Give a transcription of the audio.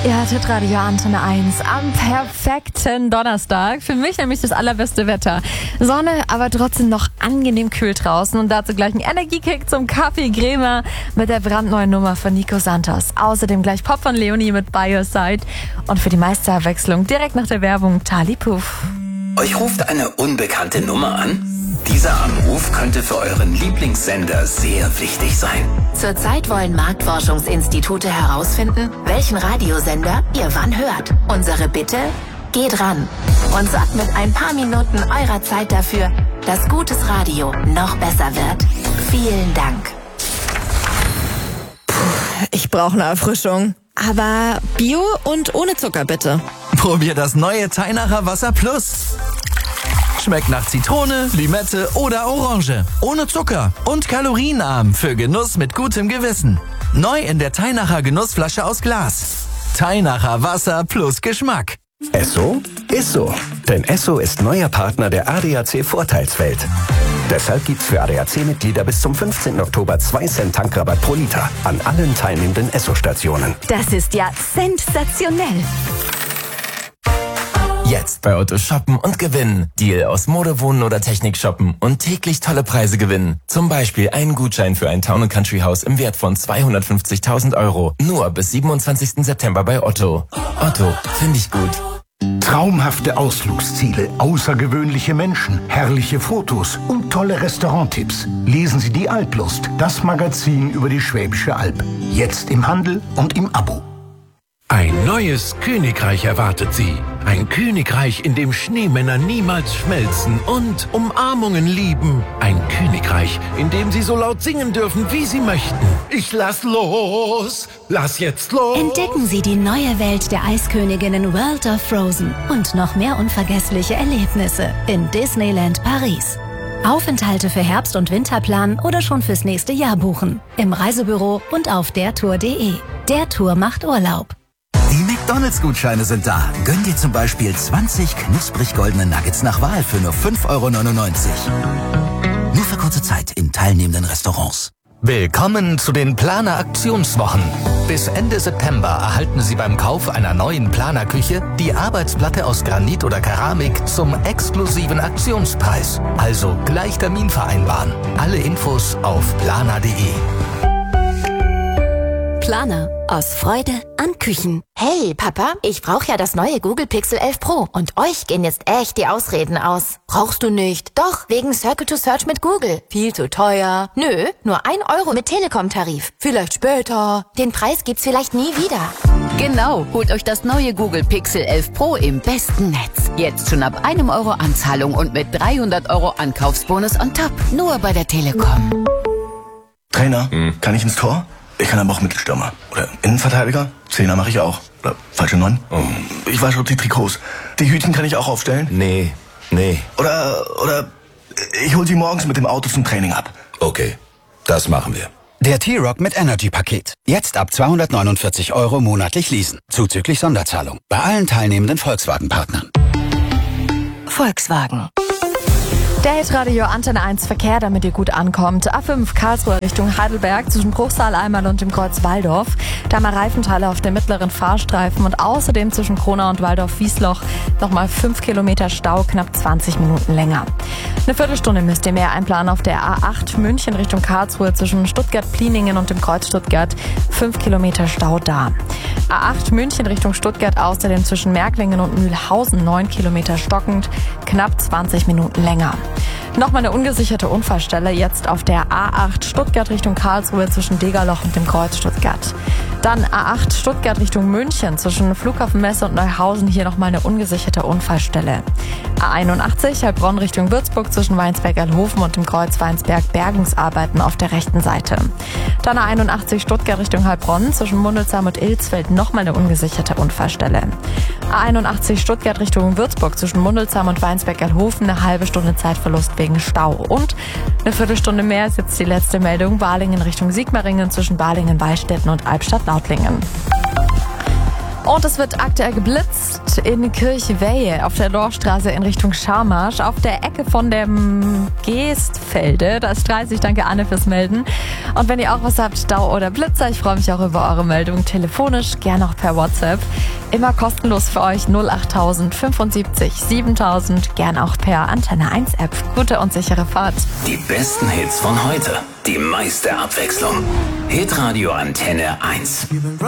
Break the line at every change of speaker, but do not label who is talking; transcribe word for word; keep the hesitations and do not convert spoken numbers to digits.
Ja, Hitradio Antenne eins am perfekten Donnerstag. Für mich nämlich das allerbeste Wetter. Sonne, aber trotzdem noch angenehm kühl draußen. Und dazu gleich ein Energiekick zum Kaffee Crema mit der brandneuen Nummer von Nico Santos. Außerdem gleich Pop von Leonie mit By Your Side. Und für die Meisterabwechslung direkt nach der Werbung Tali Puff.
Euch ruft eine unbekannte Nummer an? Dieser Anruf könnte für euren Lieblingssender sehr wichtig sein.
Zurzeit wollen Marktforschungsinstitute herausfinden, welchen Radiosender ihr wann hört. Unsere Bitte? Geht ran und sorgt mit ein paar Minuten eurer Zeit dafür, dass gutes Radio noch besser wird. Vielen Dank.
Puh, ich brauche eine Erfrischung. Aber Bio und ohne Zucker bitte.
Probier das neue Teinacher Wasser Plus. Schmeckt nach Zitrone, Limette oder Orange. Ohne Zucker und kalorienarm für Genuss mit gutem Gewissen. Neu in der Teinacher Genussflasche aus Glas. Teinacher Wasser plus Geschmack.
Esso ist so. Denn Esso ist neuer Partner der A D A C-Vorteilswelt. Deshalb gibt's für A D A C-Mitglieder bis zum fünfzehnten Oktober zwei Cent Tankrabatt pro Liter an allen teilnehmenden Esso-Stationen.
Das ist ja sensationell.
Jetzt bei Otto shoppen und gewinnen. Deal aus Mode, Wohnen oder Technik shoppen und täglich tolle Preise gewinnen. Zum Beispiel einen Gutschein für ein Town and Country Haus im Wert von zweihundertfünfzigtausend Euro. Nur bis siebenundzwanzigsten September bei Otto. Otto, finde ich gut.
Traumhafte Ausflugsziele, außergewöhnliche Menschen, herrliche Fotos und tolle Restauranttipps. Lesen Sie die Alplust, das Magazin über die Schwäbische Alb. Jetzt im Handel und im Abo.
Ein neues Königreich erwartet Sie. Ein Königreich, in dem Schneemänner niemals schmelzen und Umarmungen lieben. Ein Königreich, in dem Sie so laut singen dürfen, wie Sie möchten. Ich lass los, lass jetzt los.
Entdecken Sie die neue Welt der Eisköniginnen World of Frozen und noch mehr unvergessliche Erlebnisse in Disneyland Paris. Aufenthalte für Herbst- und Winterplan oder schon fürs nächste Jahr buchen. Im Reisebüro und auf dertour punkt de. Der Tour macht Urlaub.
Die McDonalds-Gutscheine sind da. Gönn dir zum Beispiel zwanzig knusprig goldene Nuggets nach Wahl für nur fünf Euro neunundneunzig. Nur für kurze Zeit in teilnehmenden Restaurants.
Willkommen zu den Planer-Aktionswochen. Bis Ende September erhalten Sie beim Kauf einer neuen Planer-Küche die Arbeitsplatte aus Granit oder Keramik zum exklusiven Aktionspreis. Also gleich Termin vereinbaren. Alle Infos auf planer punkt de.
Planer. Aus Freude an Küchen.
Hey, Papa, ich brauche ja das neue Google Pixel elf Pro. Und euch gehen jetzt echt die Ausreden aus. Brauchst du nicht? Doch, wegen Circle to Search mit Google. Viel zu teuer. Nö, nur ein Euro mit Telekom-Tarif. Vielleicht später. Den Preis gibt's vielleicht nie wieder.
Genau, holt euch das neue Google Pixel elf Pro im besten Netz. Jetzt schon ab einem Euro Anzahlung und mit dreihundert Euro Ankaufsbonus on top. Nur bei der Telekom.
Trainer, hm. kann ich ins Tor? Ich kann aber auch Mittelstürmer. Oder Innenverteidiger. Zehner mache ich auch. Oder falsche Neun. Oh. Ich wasche auch die Trikots. Die Hütchen kann ich auch aufstellen.
Nee, nee.
Oder, oder ich hol sie morgens mit dem Auto zum Training ab.
Okay, das machen wir.
Der T-Rock mit Energy-Paket. Jetzt ab zweihundertneunundvierzig Euro monatlich leasen. Zuzüglich Sonderzahlung. Bei allen teilnehmenden Volkswagen-Partnern.
Volkswagen.
Der Hitradio Antenne eins Verkehr, damit ihr gut ankommt. A fünf Karlsruhe Richtung Heidelberg zwischen Bruchsal, Einmal und dem Kreuz Walldorf. Da mal Reifenteile auf dem mittleren Fahrstreifen und außerdem zwischen Kronau und Walldorf-Wiesloch nochmal fünf Kilometer Stau, knapp zwanzig Minuten länger. Eine Viertelstunde müsst ihr mehr einplanen auf der A acht München Richtung Karlsruhe zwischen Stuttgart-Pliningen und dem Kreuz Stuttgart. fünf Kilometer Stau da. A acht München Richtung Stuttgart außerdem zwischen Märklingen und Mühlhausen neun Kilometer stockend, knapp zwanzig Minuten länger. Nochmal eine ungesicherte Unfallstelle jetzt auf der A acht Stuttgart Richtung Karlsruhe zwischen Degerloch und dem Kreuz Stuttgart. Dann A acht Stuttgart Richtung München zwischen Flughafen Messe und Neuhausen, hier nochmal eine ungesicherte Unfallstelle. A einundachtzig Heilbronn Richtung Würzburg zwischen Weinsberg-Elhofen und dem Kreuz Weinsberg, Bergungsarbeiten auf der rechten Seite. Dann A einundachtzig Stuttgart Richtung Heilbronn zwischen Mundelsheim und Ilsfeld, nochmal eine ungesicherte Unfallstelle. A einundachtzig Stuttgart Richtung Würzburg zwischen Mundelsheim und Weinsberg-Elhofen, eine halbe Stunde Zeitverlust wegen Stau. Und eine Viertelstunde mehr ist jetzt die letzte Meldung. Balingen Richtung Sigmaringen zwischen Balingen-Wallstätten und Albstadt-Lautlingen. Und es wird aktuell geblitzt in Kirchwehe auf der Dorfstraße in Richtung Scharmarsch. Auf der Ecke von dem Geestfelde. Da ist dreißig. Danke, Anne, fürs Melden. Und wenn ihr auch was habt, Stau oder Blitzer, ich freue mich auch über eure Meldung. Telefonisch, gerne auch per WhatsApp. Immer kostenlos für euch null achttausend fünfundsiebzig siebentausend. Gern auch per Antenne eins App. Gute und sichere Fahrt.
Die besten Hits von heute. Die meiste Abwechslung. Hitradio Antenne eins.